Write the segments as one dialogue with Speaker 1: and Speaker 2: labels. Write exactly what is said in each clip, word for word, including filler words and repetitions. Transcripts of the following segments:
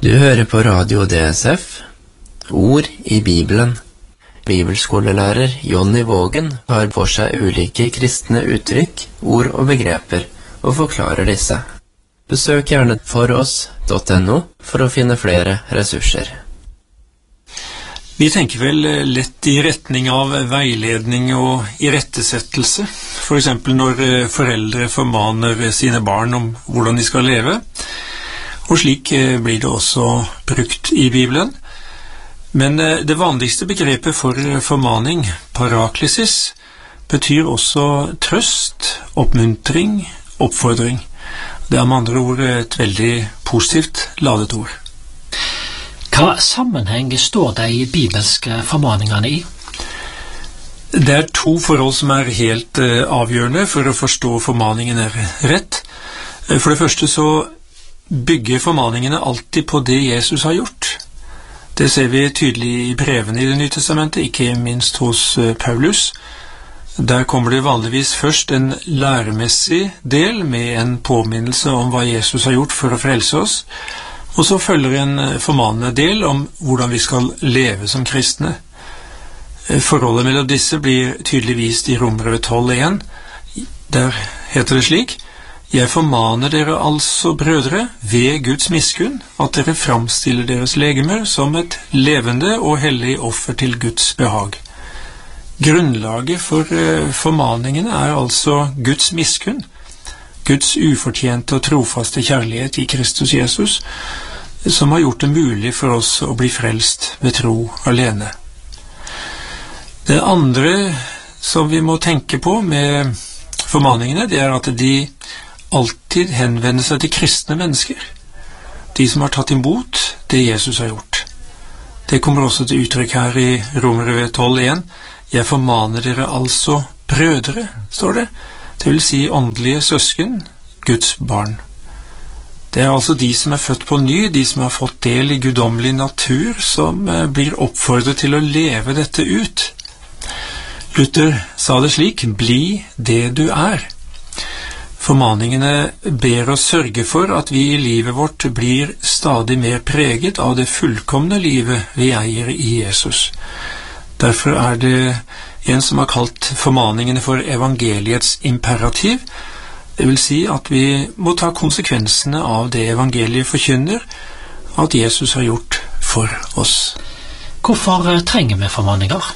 Speaker 1: Du hører på Radio D S F, Ord i Bibelen. Bibelskolelærer Jonny Vågen har for seg ulike kristne uttrykk, ord og begreper, og forklarer disse. Besøk gjerne foross punktum no for å finne flere ressurser.
Speaker 2: Vi tenker vel lett i retning av veiledning og irettesettelse, for eksempel når foreldre formaner sine barn om hvordan de skal leve, og slik blir det også brukt i Bibelen. Men det vanligste begrepet for formaning, paraklesis, betyr også trøst, oppmuntring, oppfordring. Det er med andre ord et veldig positivt ladet ord.
Speaker 3: Hva sammenheng står de bibelske formaningene i?
Speaker 2: Det er to forhold som er helt avgjørende for å forstå formaningene rett. For det første så bygger formaningene alltid på det Jesus har gjort. Det ser vi tydelig i brevene i Det nye testamentet, ikke minst hos Paulus. Der kommer det vanligvis først en læremessig del med en påminnelse om hva Jesus har gjort for å frelse oss, og så følger en formanende del om hvordan vi skal leve som kristne. Forholdet mellom disse blir tydelig vist i Romerbrevet tolv én. Der heter det slik: «Jeg formaner dere altså, brødre, ved Guds miskunn, at dere framstiller deres legemer som et levende og hellig offer til Guds behag.» Grunnlaget for formaningene er altså Guds miskunn, Guds ufortjente og trofaste kjærlighet i Kristus Jesus, som har gjort det mulig for oss å bli frelst ved tro alene. Det andre som vi må tenke på med formaningene, det er at de alltid henvender seg til kristne mennesker, de som har tatt imot det Jesus har gjort. Det kommer også til uttrykk her i Romerbrevet tolv én. «Jeg formaner dere altså, brødre», står det. Det vil si åndelige søsken, Guds barn. Det er altså de som er født på ny, de som har fått del i guddommelig natur, som blir oppfordret til å leve dette ut. Luther sa det slik: «Bli det du er». Formaningene ber oss sørge for at vi i livet vårt blir stadig mer preget av det fullkomne livet vi eier i Jesus. Derfor er det en som har kalt formaningene for evangeliets imperativ. Det vil si at vi må ta konsekvensene av det evangeliet forkynner, at Jesus har gjort for oss.
Speaker 3: Hvorfor trenger vi formaninger?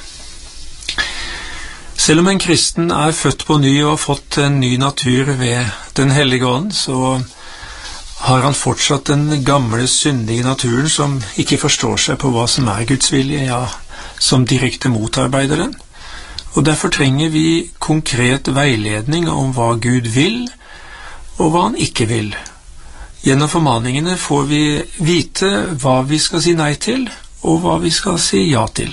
Speaker 2: Selv om en kristen er født på ny og har fått en ny natur ved Den hellige ånd, så har han fortsatt den gamle syndige naturen som ikke forstår seg på hva som er Guds vilje, ja, som direkte motarbeider den. Og derfor trenger vi konkret veiledning om hva Gud vil, og hva han ikke vil. Gjennom formaningene får vi vite hva vi skal si nei til, og hva vi skal si ja til.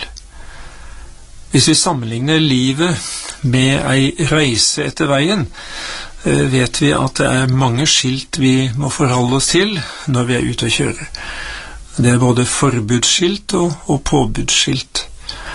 Speaker 2: Hvis vi sammenligner livet med ei reise etter veien, vet vi at det er mange skilt vi må forholde oss til når vi er ute og kjører. Det er både forbudsskilt og, og påbudsskilt.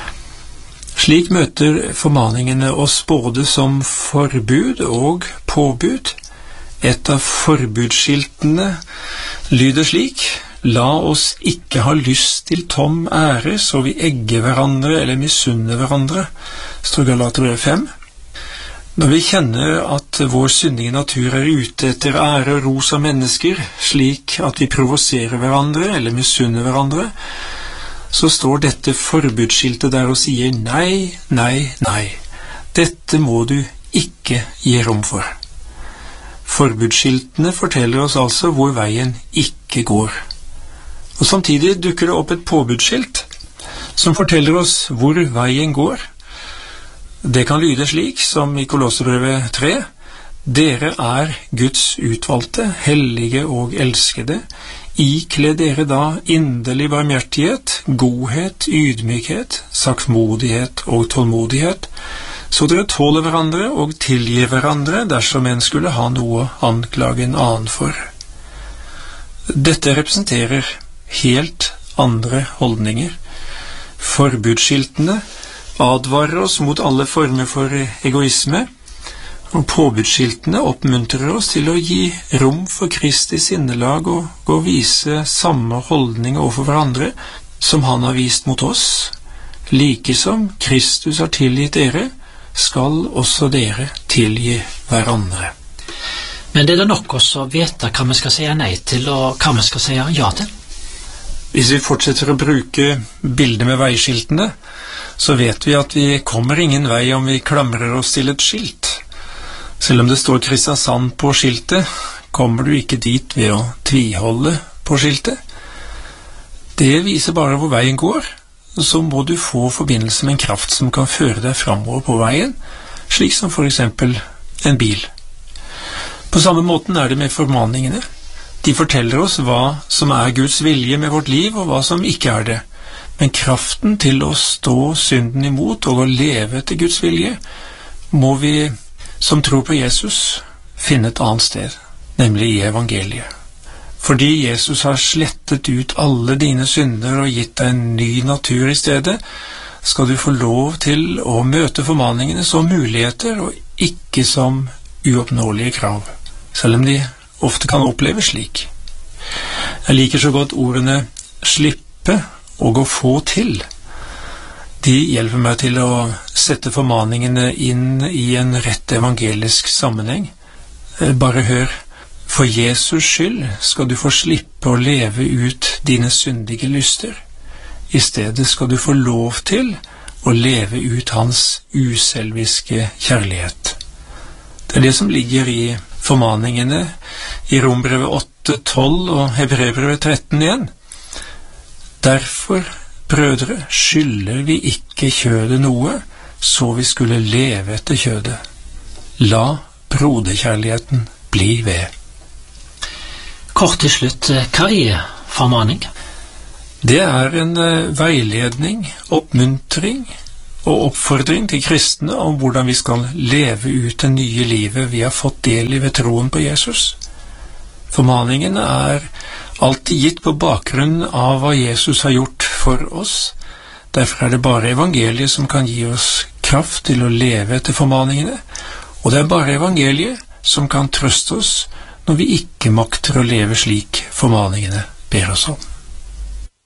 Speaker 2: Slik møter formaningene oss både som forbud og påbud. Et av forbudsskiltene lyder slik: «La oss ikke ha lyst til tom ære, så vi egger hverandre eller misunner hverandre», står Galaterbrevet fem. Når vi kjenner at vår syndige natur er ute etter ære og ros av mennesker, slik at vi provoserer hverandre eller misunner hverandre, så står dette forbudsskiltet der og sier nei, nei, nei. Dette må du ikke gi rom for. Forbudsskiltene forteller oss altså hvor veien ikke går. Og samtidig dukker det opp et påbudsskilt som forteller oss hvor veien går. Det kan lyde slik som i Kolosserbrevet tre: «Dere er Guds utvalgte, hellige og elskede. Ikle dere da inderlig barmhjertighet, godhet, ydmykhet, saktmodighet og tålmodighet, så dere tåler hverandre og tilgir hverandre dersom en skulle ha noe å anklage en annen for.» Dette representerer helt andre holdninger. Forbudsskiltene advarer oss mot alle former for egoisme, Og påbudsskiltene oppmuntrer oss til å gi rom for Kristi sinnelag og, og vise samme holdning overfor hverandre som han har vist mot oss. Like som Kristus har tilgitt dere, skal også dere tilgi hverandre.
Speaker 3: Men det er det nok også å vite hva vi skal si nei til, og hva vi skal si ja til.
Speaker 2: Hvis vi fortsetter å bruke bildet med veiskiltene, så vet vi at vi kommer ingen vei om vi klamrer oss til et skilt. Selv om det står Kristiansand på skiltet, kommer du ikke dit ved å tviholde på skiltet. Det viser bare hvor veien går. Så må du få forbindelse med en kraft som kan føre deg fremover på veien, slik som for eksempel en bil. På samme måten er det med formaningene. De forteller oss hva som er Guds vilje med vårt liv, og hva som ikke er det. Men kraften til å stå synden imot og å leve etter Guds vilje, må vi, som tror på Jesus, finne et annet sted, nemlig i evangeliet. Fordi Jesus har slettet ut alle dine synder og gitt deg en ny natur i stedet, skal du få lov til å møte formaningene som muligheter og ikke som uoppnåelige krav, selv om de ofte kan oppleves slik. Jeg liker så godt ordene slippe og å få til. De hjelper meg til å sette formaningene inn i en rett evangelisk sammenheng. Bare hør. For Jesus skyld skal du få slippe å leve ut dine syndige lyster. I stedet skal du få lov til å leve ut hans uselviske kjærlighet. Det er det som ligger i formaningene i Rombrevet åtte tolv og Hebreerbrevet tretten igjen. Derfor, brødre, skylder vi ikke kjødet noe, så vi skulle leve etter kjødet. La broderkjærligheten bli ved.
Speaker 3: Kort til slutt, hva er formaning?
Speaker 2: Det er en veiledning, oppmuntring og oppfordring til kristne om hvordan vi skal leve ut det nye livet vi har fått del i ved troen på Jesus. Formaningen er alltid gitt på bakgrunn av hva Jesus har gjort for oss. Derfor er det bare evangeliet som kan gi oss kraft til å leve etter formaningene, og det er bare evangeliet som kan trøste oss når vi ikke makter å leve slik formaningene ber oss om.